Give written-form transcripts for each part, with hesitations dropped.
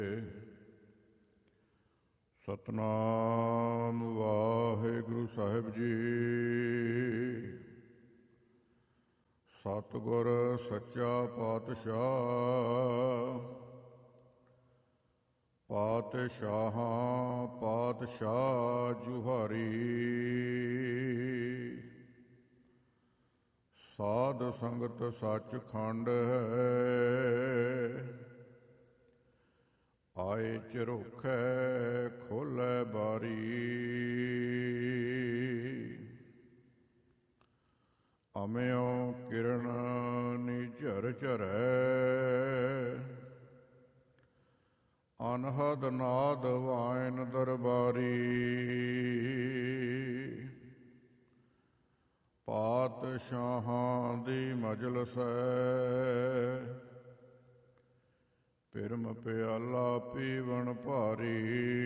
ਸਤਨਾਮ ਵਾਹਿਗੁਰੂ ਸਾਹਿਬ ਜੀ। ਸਤਿਗੁਰ ਸੱਚਾ ਪਾਤਸ਼ਾਹ, ਪਾਤਸ਼ਾਹਾਂ ਪਾਤਸ਼ਾਹ ਜੁਹਾਰੀ। ਸਾਧ ਸੰਗਤ ਸੱਚਖੰਡ ਹੈ, ਆਏ ਝਰੋਖੈ ਖੋਲੈ ਬਾਰੀ। ਅਮਿਓ ਕਿਰਨ ਨਿਝਰ ਝਰੈ, ਅਨਹਦ ਨਾਦ ਵਾਇਨ ਦਰਬਾਰੀ। ਪਾਤਸ਼ਾਹਾਂ ਦੀ ਮਜਲਸ ਹੈ, ਪਿਰਮ ਪਿਆਲਾ ਪੀਵਣ ਭਾਰੀ।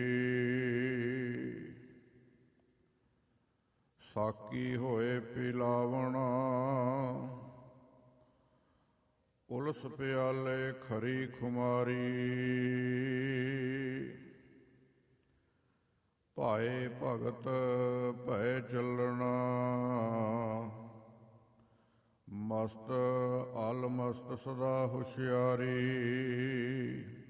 ਸਾਕੀ ਹੋਏ ਪਿਲਾਵਣਾ, ਉਲਸ ਪਿਆਲੇ ਖਰੀ ਖੁਮਾਰੀ। ਭਾਏ ਭਗਤ ਭੈ ਚੱਲਣਾ, ਮਸਤ ਅਲਮਸਤ ਸਦਾ ਹੁਸ਼ਿਆਰੀ।